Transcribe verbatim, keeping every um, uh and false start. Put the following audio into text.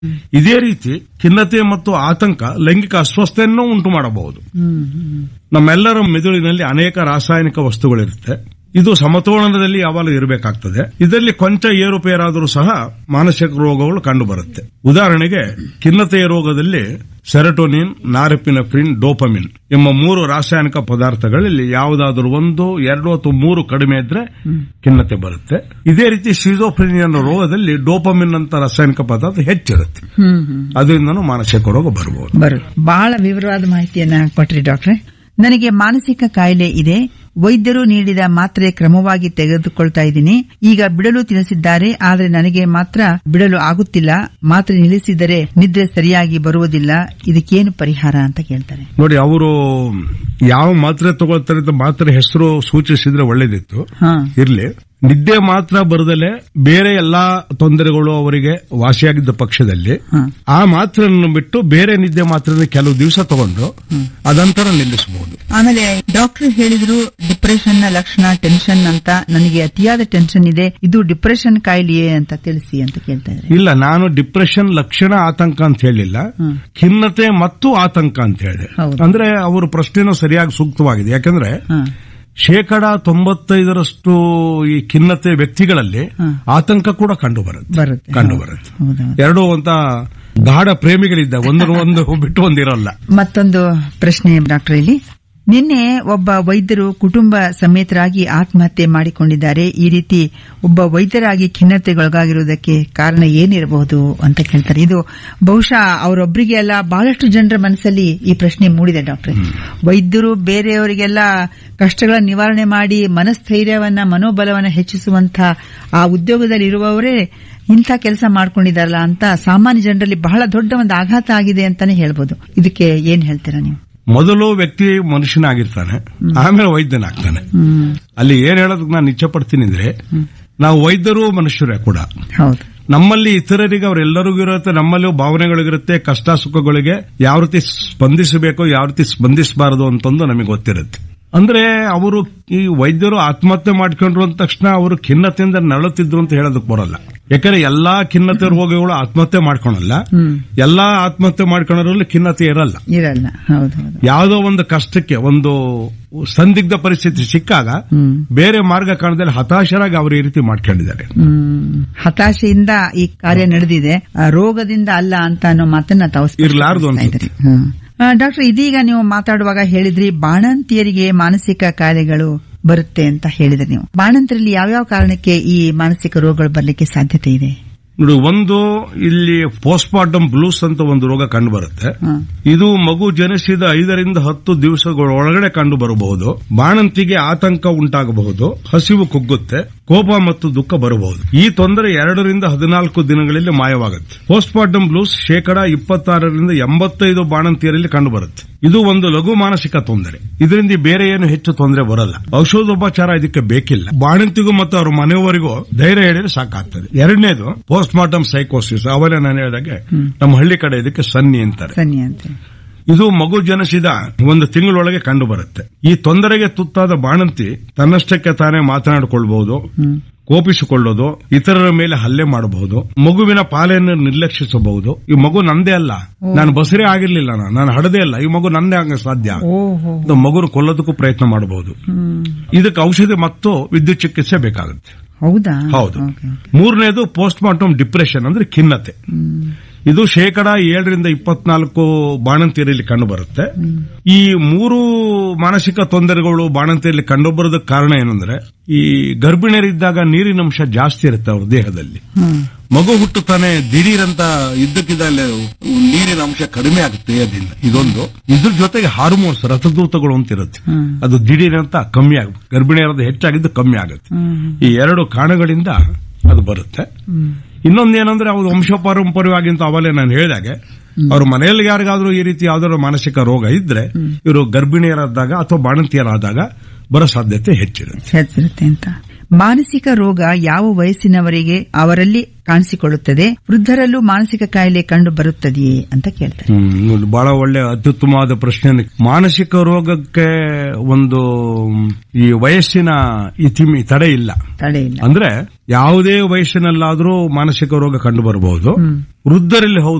ಇದೇ ರೀತಿ ಖಿನ್ನತೆ ಮತ್ತು ಆತಂಕ ಲೈಂಗಿಕ ಅಸ್ವಸ್ಥತೆಯನ್ನು ಉಂಟು ಮಾಡಬಹುದು. ನಮ್ಮೆಲ್ಲರ ಮೆದುಳಿನಲ್ಲಿ ಅನೇಕ ರಾಸಾಯನಿಕ ವಸ್ತುಗಳಿರುತ್ತೆ. ಇದು ಸಮತೋಲನದಲ್ಲಿ ಯಾವಾಗಲೂ ಇರಬೇಕಾಗ್ತದೆ. ಇದರಲ್ಲಿ ಕೊಂಚ ಏರುಪೇರಾದರೂ ಸಹ ಮಾನಸಿಕ ರೋಗಗಳು ಕಂಡುಬರುತ್ತೆ. ಉದಾಹರಣೆಗೆ ಖಿನ್ನತೆಯ ರೋಗದಲ್ಲಿ ಸೆರೋಟೋನಿನ್, ನಾರೆಪಿನೆಫ್ರಿನ್, ಡೋಪಮಿನ್ ಎಂಬ ಮೂರು ರಾಸಾಯನಿಕ ಪದಾರ್ಥಗಳಲ್ಲಿ ಯಾವುದಾದರೂ ಒಂದು, ಎರಡು ಅಥವಾ ಮೂರು ಕಡಿಮೆ ಇದ್ರೆ ಖಿನ್ನತೆ ಬರುತ್ತೆ. ಇದೇ ರೀತಿ ಶಿಜೋಫ್ರೆನಿಯಾ ಅನ್ನೋ ರೋಗದಲ್ಲಿ ಡೋಪಮಿನ್ ಅಂತ ರಾಸಾಯನಿಕ ಪದಾರ್ಥ ಹೆಚ್ಚಿರುತ್ತೆ. ಅದರಿಂದನೂ ಮಾನಸಿಕ ರೋಗ ಬರಬಹುದು. ಬಹಳ ವಿವರವಾದ ಮಾಹಿತಿಯನ್ನ ಕೊಟ್ರಿ ಡಾಕ್ಟ್ರೆ. ನನಗೆ ಮಾನಸಿಕ ಕಾಯಿಲೆ ಇದೆ. ವೈದ್ಯರು ನೀಡಿದ ಮಾತ್ರೆ ಕ್ರಮವಾಗಿ ತೆಗೆದುಕೊಳ್ತಾ ಇದ್ದೀನಿ. ಈಗ ಬಿಡಲು ತಿಳಿಸಿದ್ದಾರೆ, ಆದರೆ ನನಗೆ ಮಾತ್ರ ಬಿಡಲು ಆಗುತ್ತಿಲ್ಲ. ಮಾತ್ರೆ ನಿಲ್ಲಿಸಿದರೆ ನಿದ್ರೆ ಸರಿಯಾಗಿ ಬರುವುದಿಲ್ಲ. ಇದಕ್ಕೇನು ಪರಿಹಾರ ಅಂತ ಕೇಳ್ತಾರೆ. ನೋಡಿ, ಅವರು ಯಾವ ಮಾತ್ರೆ ತಗೊಳ್ತಾರೆ ಅಂತ ಮಾತ್ರೆ ಹೆಸರು ಸೂಚಿಸಿದ್ರೆ ಒಳ್ಳೇದಿತ್ತು. ಇರ್ಲಿ, ನಿದ್ದೆ ಮಾತ್ರ ಬರದಲೆ ಬೇರೆ ಎಲ್ಲಾ ತೊಂದರೆಗಳು ಅವರಿಗೆ ವಾಸಿಯಾಗಿದ್ದ ಪಕ್ಷದಲ್ಲಿ ಆ ಮಾತ್ರೆಯನ್ನು ಬಿಟ್ಟು ಬೇರೆ ನಿದ್ದೆ ಮಾತ್ರ ಕೆಲವು ದಿವಸ ತಗೊಂಡು ಅದಂತರ ನಿಲ್ಲಿಸಬಹುದು. ಆಮೇಲೆ ಡಾಕ್ಟರ್ ಹೇಳಿದ್ರು ಡಿಪ್ರೆಷನ್ ನ ಲಕ್ಷಣ ಟೆನ್ಷನ್ ಅಂತ. ನನಗೆ ಅತಿಯಾದ ಟೆನ್ಷನ್ ಇದೆ, ಇದು ಡಿಪ್ರೆಷನ್ ಕಾಯಿಲೆಯೇ ಅಂತ ತಿಳಿಸಿ ಅಂತ ಕೇಳ್ತಾ ಇದ್ದಾರೆ. ಇಲ್ಲ, ನಾನು ಡಿಪ್ರೆಷನ್ ಲಕ್ಷಣ ಆತಂಕ ಅಂತ ಹೇಳಿಲ್ಲ, ಖಿನ್ನತೆ ಮತ್ತು ಆತಂಕ ಅಂತ ಹೇಳಿದೆ. ಅಂದ್ರೆ ಅವರು ಪ್ರಶ್ನೆನೂ ಸರಿಯಾಗಿ ಸೂಕ್ತವಾಗಿದೆ. ಯಾಕಂದ್ರೆ ಶೇಕಡ ತೊಂಬತ್ತೈದರಷ್ಟು ಈ ಖಿನ್ನತೆ ವ್ಯಕ್ತಿಗಳಲ್ಲಿ ಆತಂಕ ಕೂಡ ಕಂಡು ಬರುತ್ತೆ ಕಂಡು ಬರುತ್ತೆ ಎರಡೂ ಅಂತ ಗಾಢ ಪ್ರೇಮಿಗಳಿದ್ದ, ಒಂದನ್ನು ಒಂದು ಬಿಟ್ಟು ಒಂದಿರಲ್ಲ. ಮತ್ತೊಂದು ಪ್ರಶ್ನೆ ಡಾಕ್ಟರ್, ಇಲ್ಲಿ ನಿನ್ನೆ ಒಬ್ಬ ವೈದ್ಯರು ಕುಟುಂಬ ಸಮೇತರಾಗಿ ಆತ್ಮಹತ್ಯೆ ಮಾಡಿಕೊಂಡಿದ್ದಾರೆ. ಈ ರೀತಿ ಒಬ್ಬ ವೈದ್ಯರಾಗಿ ಖಿನ್ನತೆಗೊಳಗಾಗಿರುವುದಕ್ಕೆ ಕಾರಣ ಏನಿರಬಹುದು ಅಂತ ಕೇಳ್ತಾರೆ. ಇದು ಬಹುಶಃ ಅವರೊಬ್ಬರಿಗೆ ಅಲ್ಲ, ಬಹಳಷ್ಟು ಜನರ ಮನಸ್ಸಲ್ಲಿ ಈ ಪ್ರಶ್ನೆ ಮೂಡಿದೆ ಡಾಕ್ಟರ್. ವೈದ್ಯರು ಬೇರೆಯವರಿಗೆಲ್ಲ ಕಷ್ಟಗಳ ನಿವಾರಣೆ ಮಾಡಿ ಮನಸ್ಥೈರ್ಯವನ್ನ, ಮನೋಬಲವನ್ನ ಹೆಚ್ಚಿಸುವಂತಹ ಆ ಉದ್ಯೋಗದಲ್ಲಿ ಇರುವವರೇ ಇಂಥ ಕೆಲಸ ಮಾಡ್ಕೊಂಡಿದಾರಲ್ಲ ಅಂತ ಸಾಮಾನ್ಯ ಜನರಲ್ಲಿ ಬಹಳ ದೊಡ್ಡ ಒಂದು ಆಘಾತ ಆಗಿದೆ ಅಂತಾನೆ ಹೇಳ್ಬೋದು. ಇದಕ್ಕೆ ಏನ್ ಹೇಳ್ತೀರಾ ನೀವು? ಮೊದಲು ವ್ಯಕ್ತಿ ಮನುಷ್ಯನಾಗಿರ್ತಾನೆ, ಆಮೇಲೆ ವೈದ್ಯನಾಗ್ತಾನೆ. ಅಲ್ಲಿ ಏನ್ ಹೇಳೋದಕ್ಕೆ ನಾನು ಇಚ್ಛೆ ಪಡ್ತೀನಿ ಅಂದ್ರೆ, ನಾವು ವೈದ್ಯರು ಮನುಷ್ಯರೇ ಕೂಡ. ನಮ್ಮಲ್ಲಿ ಇತರರಿಗೆ ಅವರೆಲ್ಲರಿಗೂ ಇರುತ್ತೆ, ನಮ್ಮಲ್ಲೂ ಭಾವನೆಗಳಿರುತ್ತೆ. ಕಷ್ಟ ಸುಖಗಳಿಗೆ ಯಾವ ರೀತಿ ಸ್ಪಂದಿಸಬೇಕು, ಯಾವ ರೀತಿ ಸ್ಪಂದಿಸಬಾರದು ಅಂತಂದು ನಮಗೆ ಗೊತ್ತಿರುತ್ತೆ. ಅಂದ್ರೆ ಅವರು ಈ ವೈದ್ಯರು ಆತ್ಮಹತ್ಯೆ ಮಾಡ್ಕೊಂಡ್ರು ಅಂದ ತಕ್ಷಣ ಅವರು ಖಿನ್ನತೆಯಿಂದ ನರಳುತ್ತಿದ್ರು ಅಂತ ಹೇಳೋದಕ್ಕೆ ಬರಲ್ಲ. ಯಾಕಂದ್ರೆ ಎಲ್ಲಾ ಖಿನ್ನತೆ ರೋಗಿಗಳು ಆತ್ಮಹತ್ಯೆ ಮಾಡ್ಕೊಳಲ್ಲ, ಎಲ್ಲಾ ಆತ್ಮಹತ್ಯೆ ಮಾಡ್ಕೊಳ್ಳೋದ್ರಲ್ಲಿ ಖಿನ್ನತೆ ಇರಲ್ಲ ಇರಲ್ಲ ಯಾವುದೋ ಒಂದು ಕಷ್ಟಕ್ಕೆ, ಒಂದು ಸಂದಿಗ್ಧ ಪರಿಸ್ಥಿತಿ ಸಿಕ್ಕಾಗ ಬೇರೆ ಮಾರ್ಗ ಕಾಣದಲ್ಲಿ ಹತಾಶರಾಗಿ ಅವರು ಈ ರೀತಿ ಮಾಡ್ಕೊಂಡಿದ್ದಾರೆ. ಹತಾಶೆಯಿಂದ ಈ ಕಾರ್ಯ ನಡೆದಿದೆ, ರೋಗದಿಂದ ಅಲ್ಲ ಅಂತ ಅನ್ನೋ ಮಾತನ್ನ ತಾವು ಇರಲಾರದು ಅಂತ. ಡಾಕ್ಟರ್, ಇದೀಗ ನೀವು ಮಾತಾಡುವಾಗ ಹೇಳಿದ್ರಿ ಬಾಣಂತಿಯರಿಗೆ ಮಾನಸಿಕ ಕಾಯಿಲೆಗಳು ಬರುತ್ತೆ ಅಂತ ಹೇಳಿದ್ರಿ. ನೀವು ಬಾಣಂತರಲ್ಲಿ ಯಾವ್ಯಾವ ಕಾರಣಕ್ಕೆ ಈ ಮಾನಸಿಕ ರೋಗಗಳು ಬರಲಿಕ್ಕೆ ಸಾಧ್ಯತೆ ಇದೆ? ನೋಡಿ, ಒಂದು ಇಲ್ಲಿ ಪೋಸ್ಟ್ಮಾರ್ಟಮ್ ಬ್ಲೂಸ್ ಅಂತ ಒಂದು ರೋಗ ಕಂಡು ಬರುತ್ತೆ. ಇದು ಮಗು ಜನಿಸಿದ ಐದರಿಂದ ಹತ್ತು ದಿವಸಗಳ ಒಳಗಡೆ ಕಂಡು ಬರಬಹುದು. ಬಾಣಂತಿಗೆ ಆತಂಕ ಉಂಟಾಗಬಹುದು, ಹಸಿವು ಕುಗ್ಗುತ್ತೆ, ಕೋಪ ಮತ್ತು ದುಃಖ ಬರಬಹುದು. ಈ ತೊಂದರೆ ಎರಡರಿಂದ ಹದಿನಾಲ್ಕು ದಿನಗಳಲ್ಲಿ ಮಾಯವಾಗುತ್ತೆ. ಪೋಸ್ಟ್ಮಾರ್ಟಮ್ ಬ್ಲೂಸ್ ಶೇಕಡ ಇಪ್ಪತ್ತಾರರಿಂದ ಎಂಬತ್ತೈದು ಬಾಣಂತಿಯರಲ್ಲಿ ಕಂಡು ಬರುತ್ತೆ. ಇದು ಒಂದು ಲಘು ಮಾನಸಿಕ ತೊಂದರೆ. ಇದರಿಂದ ಬೇರೆ ಏನು ಹೆಚ್ಚು ತೊಂದರೆ ಬರಲ್ಲ. ಔಷಧೋಪಚಾರ ಇದಕ್ಕೆ ಬೇಕಿಲ್ಲ. ಬಾಣಂತಿಗೂ ಮತ್ತು ಅವರ ಮನೆಯವರಿಗೂ ಧೈರ್ಯ ಹೇಳಿದ್ರೆ ಸಾಕಾಗ್ತದೆ. ಎರಡನೇದು ಪೋಸ್ಟ್ಮಾರ್ಟಮ್ ಸೈಕೋಸಿಸ್. ಅವರೇ ನಾನು ಹೇಳಿದಾಗೆ ನಮ್ಮ ಹಳ್ಳಿ ಕಡೆ ಇದಕ್ಕೆ ಸನ್ನಿ ಅಂತಾರೆ. ಇದು ಮಗು ಜನಿಸಿದ ಒಂದು ತಿಂಗಳೊಳಗೆ ಕಂಡು ಬರುತ್ತೆ. ಈ ತೊಂದರೆಗೆ ತುತ್ತಾದ ಬಾಣಂತಿ ತನ್ನಷ್ಟಕ್ಕೆ ತಾನೇ ಮಾತನಾಡಿಕೊಳ್ಳಬಹುದು, ಕೋಪಿಸಿಕೊಳ್ಳೋದು, ಇತರರ ಮೇಲೆ ಹಲ್ಲೆ ಮಾಡಬಹುದು, ಮಗುವಿನ ಪಾಲೆಯನ್ನು ನಿರ್ಲಕ್ಷಿಸಬಹುದು. ಈ ಮಗು ನಂದೇ ಅಲ್ಲ, ನಾನು ಬಸರೇ ಆಗಿರ್ಲಿಲ್ಲ, ನಾನು ಹಡದೇ ಅಲ್ಲ, ಈ ಮಗು ನಂದೇ ಆಗ ಸಾಧ್ಯ, ಮಗುನ ಕೊಲ್ಲೋದಕ್ಕೂ ಪ್ರಯತ್ನ ಮಾಡಬಹುದು. ಇದಕ್ಕೆ ಔಷಧಿ ಮತ್ತು ವಿದ್ಯುತ್ ಚಿಕಿತ್ಸೆ ಬೇಕಾಗುತ್ತೆ. ಹೌದಾ? ಹೌದು. ಮೂರನೇದು ಪೋಸ್ಟ್ಮಾರ್ಟಮ್ ಡಿಪ್ರೆಷನ್ ಅಂದ್ರೆ ಖಿನ್ನತೆ. ಇದು ಶೇಕಡ ಏಳರಿಂದ ಇಪ್ಪತ್ನಾಲ್ಕು ಬಾಣಂತಿಯರಲ್ಲಿ ಕಂಡು ಬರುತ್ತೆ. ಈ ಮೂರು ಮಾನಸಿಕ ತೊಂದರೆಗಳು ಬಾಣಂತಿಯಲ್ಲಿ ಕಂಡುಬರೋದಕ್ಕೆ ಕಾರಣ ಏನಂದ್ರೆ, ಈ ಗರ್ಭಿಣಿಯರಿದ್ದಾಗ ನೀರಿನಂಶ ಜಾಸ್ತಿ ಇರುತ್ತೆ ಅವ್ರ ದೇಹದಲ್ಲಿ. ಮಗು ಹುಟ್ಟುತ್ತಾನೆ ದಿಢೀರಂತ ಇದ್ದಕ್ಕಿದ್ದಲ್ಲಿ ನೀರಿನ ಅಂಶ ಕಡಿಮೆ ಆಗುತ್ತೆ ದೇಹದಿಂದ. ಇದೊಂದು. ಇದ್ರ ಜೊತೆಗೆ ಹಾರ್ಮೋನ್ಸ್, ರಸದೂತಗಳು ಅಂತ ಇರುತ್ತೆ, ಅದು ದಿಢೀರಂತ ಕಮ್ಮಿ ಆಗುತ್ತೆ. ಗರ್ಭಿಣಿಯರದ್ದು ಹೆಚ್ಚಾಗಿದ್ದು ಕಮ್ಮಿ ಆಗುತ್ತೆ. ಈ ಎರಡು ಕಾರಣಗಳಿಂದ ಅದು ಬರುತ್ತೆ. ಇನ್ನೊಂದೇನಂದ್ರೆ ಅವ್ರು ವಂಶ ಪಾರಂಪರ್ಯವಾಗಿ ಅಂತ ಅವಲೇ ನಾನು ಹೇಳಿದಾಗೆ, ಅವ್ರ ಮನೆಯಲ್ಲಿ ಯಾರಿಗಾದ್ರೂ ಈ ರೀತಿ ಯಾವ್ದಾದ್ರು ಮಾನಸಿಕ ರೋಗ ಇದ್ರೆ ಇವರು ಗರ್ಭಿಣಿಯರಾದಾಗ ಅಥವಾ ಬಾಣಂತಿಯರಾದಾಗ ಬರೋ ಸಾಧ್ಯತೆ ಹೆಚ್ಚಿರುತ್ತೆ ಹೆಚ್ಚಿರುತ್ತೆ ಅಂತ. ಮಾನಸಿಕ ರೋಗ ಯಾವ ವಯಸ್ಸಿನವರೆಗೆ ಅವರಲ್ಲಿ ಕಾಣಿಸಿಕೊಳ್ಳುತ್ತದೆ, ವೃದ್ಧರಲ್ಲೂ ಮಾನಸಿಕ ಕಾಯಿಲೆ ಕಂಡು ಬರುತ್ತದೆಯೇ ಅಂತ ಕೇಳ್ತಾರೆ. ಹ್ಮ್ ಬಹಳ ಒಳ್ಳೆ ಅತ್ಯುತ್ತಮವಾದ ಪ್ರಶ್ನೆ. ಮಾನಸಿಕ ರೋಗಕ್ಕೆ ಒಂದು ಈ ವಯಸ್ಸಿನ ಇತಿಮಿ ತಡೆ ಇಲ್ಲ. ತಡೆ ಇಲ್ಲ ಅಂದ್ರೆ ಯಾವುದೇ ವಯಸ್ಸಿನಲ್ಲಾದ್ರೂ ಮಾನಸಿಕ ರೋಗ ಕಂಡು ಬರಬಹುದು. ವೃದ್ಧರಲ್ಲಿ ಹೌದು